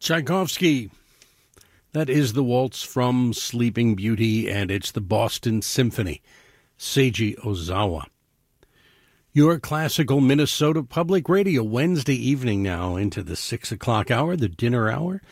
Tchaikovsky. That is the waltz from Sleeping Beauty, and it's the Boston Symphony, Seiji Ozawa. Your classical Minnesota Public Radio, Wednesday evening now into the 6 o'clock hour, the dinner hour.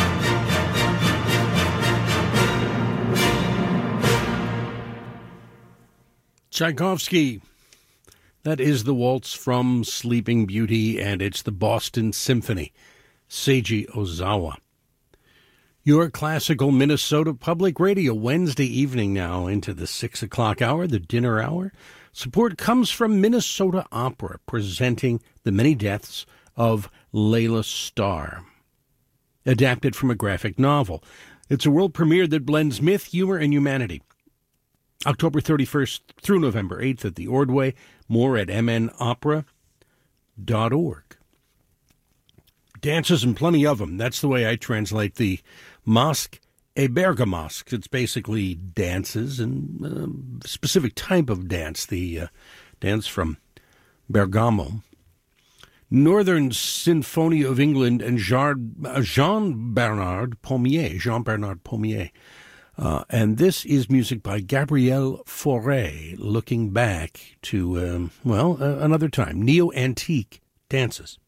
Tchaikovsky. That is the waltz from Sleeping Beauty, and it's the Boston Symphony, Seiji Ozawa. Your classical Minnesota Public Radio, Wednesday evening now into the 6 o'clock hour, the dinner hour. Support comes from Minnesota Opera, presenting The Many Deaths of Layla Starr, adapted from a graphic novel. It's a world premiere that blends myth, humor, and humanity. October 31st through November 8th at the Ordway. More at mnopera.org. Dances and plenty of them. That's the way I translate the Mosque et Bergamasque. It's basically dances and a specific type of dance, the dance from Bergamo. Northern Symphony of England and Jean-Bernard Pommier. And this is music by Gabrielle Fauré, looking back to, another time, neo-antique dances.